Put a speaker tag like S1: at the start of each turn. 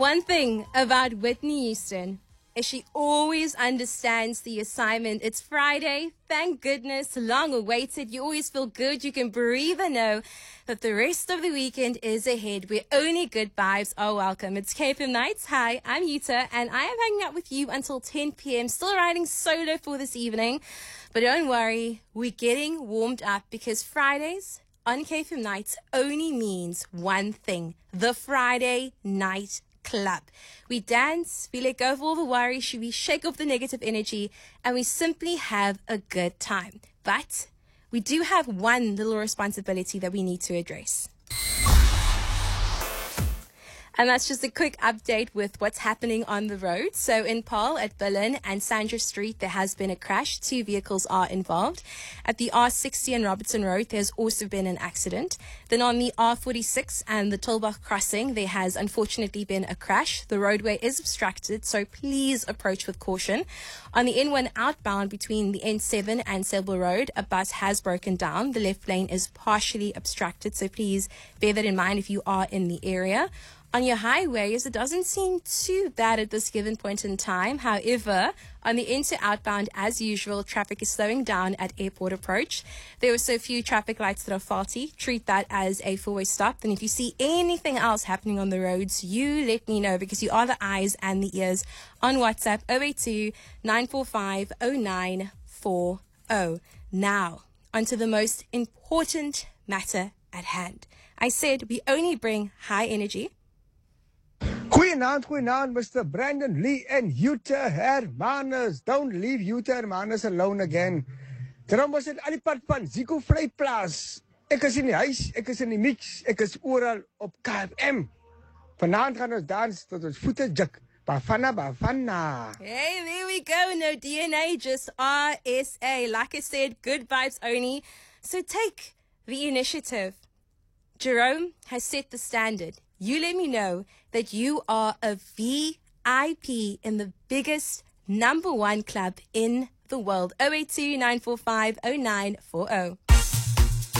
S1: One thing about Whitney Houston is she always understands the assignment. It's Friday. Thank goodness. Long awaited. You always feel good. You can breathe and know that the rest of the weekend is ahead where only good vibes are welcome. It's KFM Nights. Hi, I'm Yuta and I am hanging out with you until 10 p.m. Still riding solo for this evening. But don't worry, we're getting warmed up because Fridays on KFM Nights only means one thing. The Friday Night Club. We dance, we let go of all the worries, we shake off the negative energy, and we simply have a good time. But we do have one little responsibility that we need to address. And that's just a quick update with what's happening on the road. So in Paarl at Berlin and Sandra Street, there has been a crash. 2 vehicles are involved. At the R60 and Robertson Road, there's also been an accident. Then on the R46 and the Tulbach crossing, there has unfortunately been a crash. The roadway is obstructed, so please approach with caution. On the N1 outbound between the N7 and Sable Road, a bus has broken down. The left lane is partially obstructed, so please bear that in mind if you are in the area. On your highways, it doesn't seem too bad at this given point in time. However, on the N2 outbound, as usual, traffic is slowing down at airport approach. There are so few traffic lights that are faulty. Treat that as a four-way stop. And if you see anything else happening on the roads, you let me know because you are the eyes and the ears on WhatsApp 082 945 0940. Now, onto the most important matter at hand. I said we only bring high energy.
S2: Goeienaand, Mr. Brandon Lee and Yuta Hermanus. Don't leave Yuta Hermanus alone again. Daarom was dit al die pad van Zico Vryplaas. Ek is in die huis, ek is in die mix, ek is oral op KFM. Vanaand gaan ons dans tot ons voete juk. Bafana.
S1: Hey, there we go. No DNA, just RSA. Like I said, good vibes only. So take the initiative. Jerome has set the standard. You let me know that you are a VIP in the biggest #1 club in the world. 082 945 0940.